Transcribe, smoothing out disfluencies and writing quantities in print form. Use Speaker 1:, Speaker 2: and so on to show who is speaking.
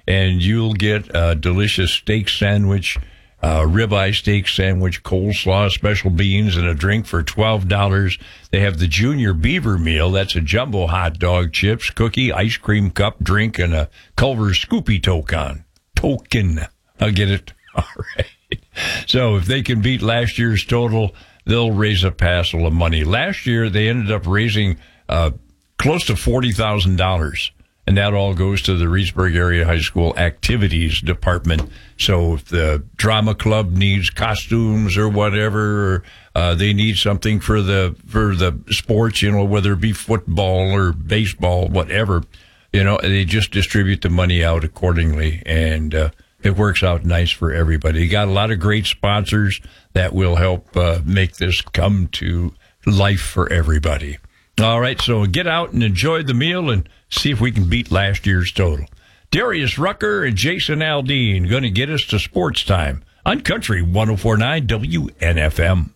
Speaker 1: and you'll get a delicious steak sandwich, ribeye steak sandwich, coleslaw, special beans, and a drink for $12. They have the Junior Beaver meal. That's a jumbo hot dog, chips, cookie, ice cream cup, drink, and a Culver's Scoopy token. I'll get it. All right. So if they can beat last year's total, they'll raise a passel of money. Last year, they ended up raising close to $40,000. And that all goes to the Reedsburg Area High School Activities Department. So if the drama club needs costumes or whatever, or they need something for the sports, whether it be football or baseball, whatever, they just distribute the money out accordingly. And it works out nice for everybody. You got a lot of great sponsors that will help make this come to life for everybody. All right, so get out and enjoy the meal and see if we can beat last year's total. Darius Rucker and Jason Aldean going to get us to sports time on Country 104.9 WNFM.